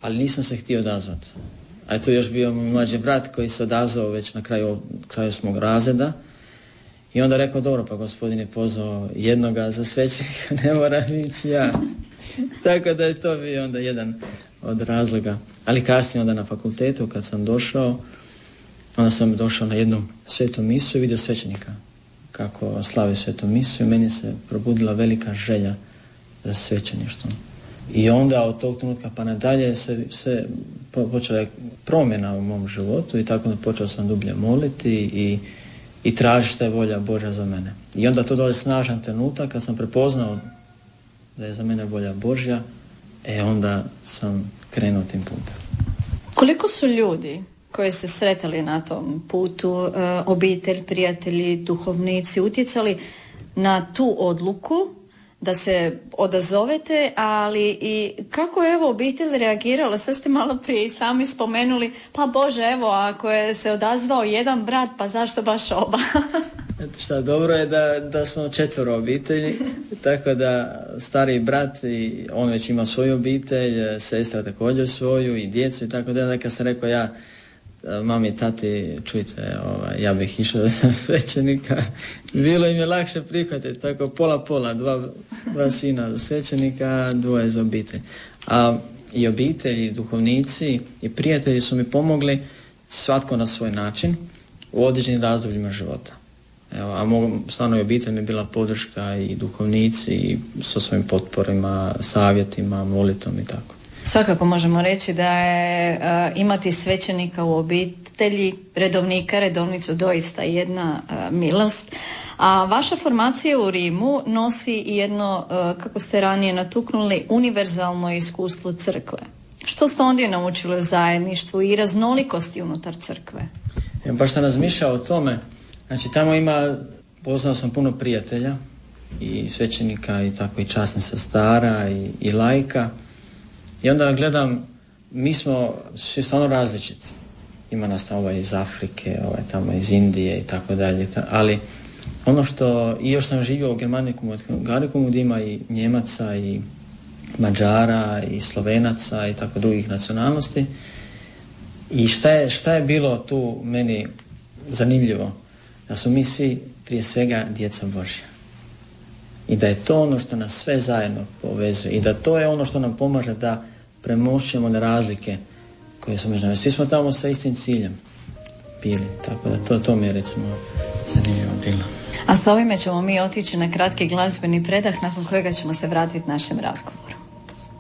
ali nisam se htio odazvati. A je tu još bio moj mlađi brat koji se odazvao već na kraju smog razreda. I onda rekao, dobro, pa gospodin je pozvao jednoga za svećenika, ne moram ići ja. Tako da je to bio onda jedan od razloga. Ali kasnije onda na fakultetu kad sam došao, onda sam došao na jednu svetu misu i vidio svećenika kako slavi svetu misu i meni se probudila velika želja za svećeništvom. I onda od tog trenutka pa nadalje se počela je promjena u mom životu i tako da počeo sam dublje moliti i tražiti šta je volja Božja za mene. I onda to dole snažan trenutak kad sam prepoznao da je za mene volja Božja, onda sam krenuo tim putem. Koliko su ljudi koji se sretali na tom putu, obitelj, prijatelji, duhovnici, utjecali na tu odluku da se odazovete, ali i kako je obitelj reagirala? Sad ste malo prije i sami spomenuli, pa Bože, ako je se odazvao jedan brat, pa zašto baš oba? Šta, dobro je da smo 4 obitelji, tako da stariji brat, i on već ima svoju obitelj, sestra također svoju i djecu i tako da kad sam rekao ja mami i tati, čujte, ja bih išao da sam svećenika, bilo im je lakše prihvatiti, tako pola, dva sina za svećenika, 2 za obitelj. A i obitelji, i duhovnici, i prijatelji su mi pomogli, svatko na svoj način, u određenim razdobljima života. A stvarno i obitelj mi je bila podrška, i duhovnici, i sa svojim potporima, savjetima, molitvom i tako. Svakako možemo reći da je imati svećenika u obitelji, redovnicu doista jedna milost. A vaša formacija u Rimu nosi i jedno, kako ste ranije natuknuli, univerzalno iskustvo crkve. Što ste ondje naučili o zajedništvu i raznolikosti unutar crkve? Baš sam razmišljao o tome. Znači tamo poznao sam puno prijatelja i svećenika i tako i časnih sestara i laika. I onda gledam, mi smo svi stvarno različiti. Ima nas tamo iz Afrike, tamo iz Indije i tako dalje. Ali ono što, i još sam živio u Germanikumu gdje ima i Njemaca i Mađara i Slovenaca i tako drugih nacionalnosti. I šta je bilo tu meni zanimljivo? Da smo mi svi prije svega djeca Božja. I da je to ono što nas sve zajedno povezuje. I da to je ono što nam pomaže da premošćujemo na razlike koje su među nama. Svi smo tamo sa istim ciljem bili. Tako da to mi je recimo zanimljivo bilo. A s ovime ćemo mi otići na kratki glazbeni predah nakon kojega ćemo se vratiti našem razgovoru.